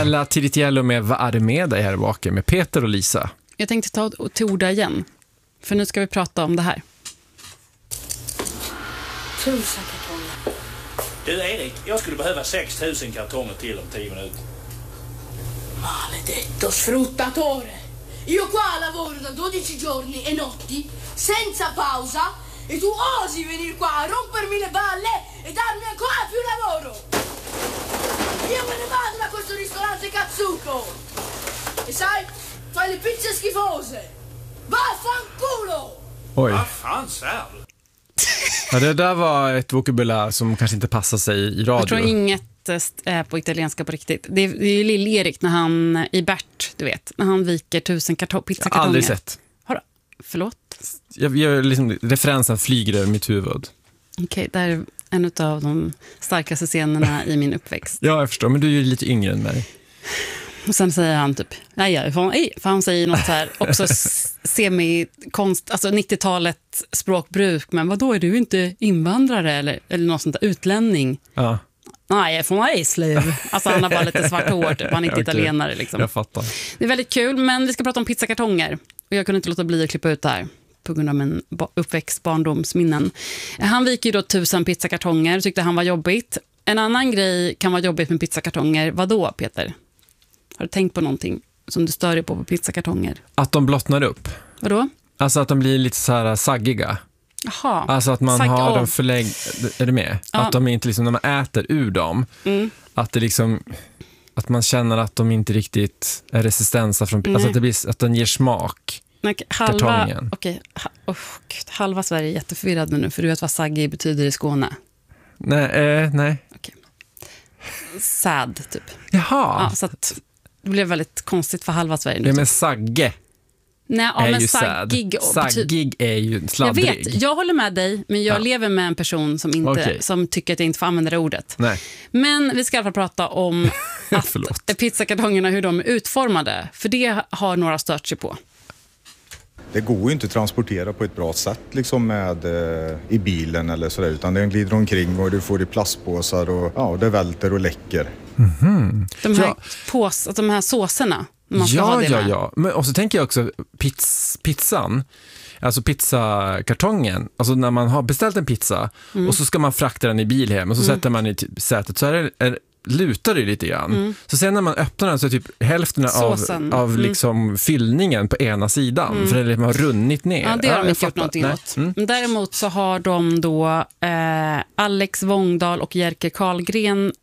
Bella Tiritiello med Vad är det med dig här bak med Peter och Lisa. Jag tänkte ta till orda igen. För nu ska vi prata om det här. 1000 kartonger. Du Erik, jag skulle behöva 6000 kartonger till om 10 minuter. Maledetto sfruttatore! Io qua lavoro da 12 giorni e notti, senza pausa, e tu osi venire qua a rompermi le balle e darmi ancora più lavoro! Io me ne vado da questo ristorante cazzucco! E sai, fai le pizze schifose! Vaffanculo! Oj. Vad fan säger du? Ja, det där var ett vokabulär som kanske inte passar sig i radio. Jag tror inget är på italienska på riktigt. Det är ju Lill-Erik när han i Bert, du vet, när han viker 1000 pizzakartonger. Jag har aldrig sett. Har du? Förlåt? Jag liksom, referensen flyger över mitt huvud. Okej, det här är en av de starkaste scenerna i min uppväxt. Ja, jag förstår, men du är ju lite yngre än mig. Och sen säger han typ, nej, för han säger något så här, också semi-konst, alltså 90-talet språkbruk, men vadå, är du inte invandrare eller något sånt där, utlänning? Ja. Nej, jag är från Eslöv. Alltså han har bara lite svart hår, typ. Han är inte italienare liksom. Jag fattar. Det är väldigt kul, men vi ska prata om pizzakartonger. Och jag kunde inte låta bli att klippa ut det här på grund av min uppväxt barndomsminnen. Han viker ju då 1000 pizzakartonger och tyckte han var jobbigt. En annan grej kan vara jobbigt med pizzakartonger. Vadå, Peter? Har du tänkt på någonting som du stör dig på pizzakartonger? Att de blottnar upp. Vadå? Alltså att de blir lite så här saggiga. Jaha. Alltså att man har dem förlägg... Är du med? Ja. Att de inte liksom, när man äter ur dem, att det liksom... Att man känner att de inte riktigt är resistensa från... Alltså att, det blir, att den ger smak. Kartongen. Halva Sverige är jätteförvirrad nu, för du vet vad saggi betyder i Skåne. Nej. Okej. Sad, typ. Jaha. Ja, så att det blev väldigt konstigt för halva Sverige nu. Ja, men sagge Nej, ja, är men ju saggig. Saggig är ju sladdrig. Jag vet, jag håller med dig, men jag lever med en person som inte som tycker att jag inte får använda det ordet. Nej. Men vi ska i alla fall prata om att pizzakartongerna, hur de är utformade. För det har några stört sig på. Det går ju inte att transportera på ett bra sätt liksom med i bilen eller sådär, utan den glider omkring och du får i plastpåsar och det välter och läcker. Mm-hmm. De här såserna. Man ska ha det med. Ja. Men, och så tänker jag också pizzan, alltså pizzakartongen, alltså när man har beställt en pizza och så ska man frakta den i bil hem och så sätter man i sätet, så lutar det lite grann. Så sen när man öppnar den så är typ hälften av liksom fyllningen på ena sidan, för det har runnit ner. Ja, det har de inte gjort någonting åt. Däremot så har de då Alex Wångdal och Jerker Karlgren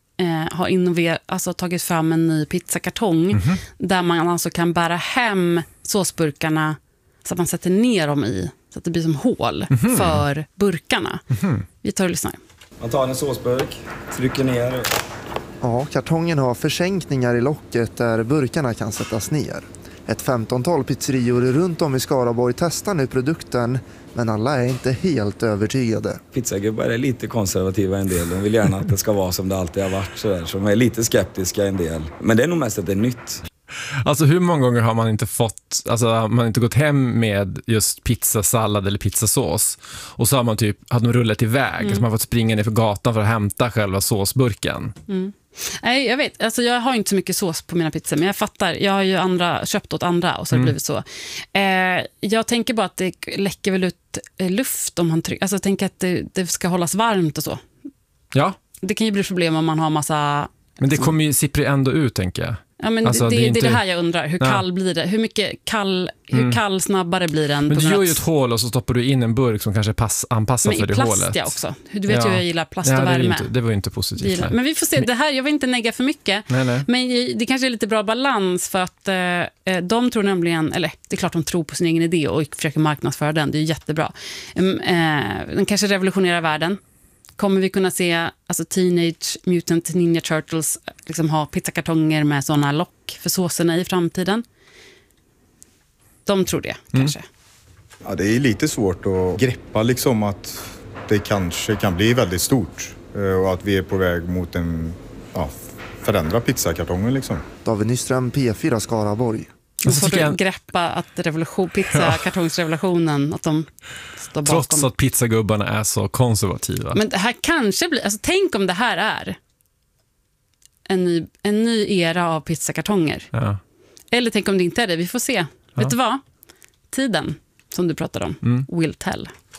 har tagit fram en ny pizzakartong där man alltså kan bära hem såsburkarna så att man sätter ner dem i, så att det blir som hål för burkarna. Vi tar och lyssnar. Man tar en såsburk, trycker ner. Ja, kartongen har försänkningar i locket där burkarna kan sättas ner. Ett 15-tal pizzerior runt om i Skaraborg testar nu produkten, men alla är inte helt övertygade. Pizzagubbar är lite konservativa en del. De vill gärna att det ska vara som det alltid har varit. Så de är lite skeptiska en del. Men det är nog mest att det är nytt. Alltså hur många gånger har man inte fått, alltså har man inte gått hem med just pizzasallad eller pizzasås och så har man hade de rullat iväg så man har fått springa ner för gatan för att hämta själva såsburken. Nej, jag vet. Alltså jag har inte så mycket sås på mina pizzor, men jag fattar. Jag har ju köpt åt andra och så har det blivit så. Jag tänker bara att det läcker väl ut luft om man trycker. Alltså jag tänker att det ska hållas varmt och så. Ja. Det kan ju bli problem om man har massa... Men det kommer ju sippra ändå ut, tänker jag. Ja, men alltså, det är det här jag undrar. Hur kall blir det? Hur kall snabbare blir den? Men du gör ju ett hål och så stoppar du in en burk som kanske anpassar för det hålet. Men i plast också. Du vet ju hur jag gillar plast och värme. Det var ju inte positivt. Men vi får se. Det här, jag vill inte negga för mycket. Nej. Men det kanske är lite bra balans för att de tror nämligen, eller det är klart de tror på sin egen idé och försöker marknadsföra den. Det är jättebra. Den kanske revolutionerar världen. Kommer vi kunna se Teenage Mutant Ninja Turtles liksom ha pizzakartonger med sådana lock för såserna i framtiden? De tror det, kanske. Ja, det är lite svårt att greppa liksom att det kanske kan bli väldigt stort och att vi är på väg mot en förändra pizzakartongen liksom. David Nyström, P4 Skaraborg. Och så får du greppa att pizzakartongsrevolutionen, att de står bakom. Trots att pizzagubbarna är så konservativa. Men det här kanske blir, tänk om det här är en ny era av pizzakartonger. Ja. Eller tänk om det inte är det, vi får se. Vet du vad? Tiden som du pratade om will tell.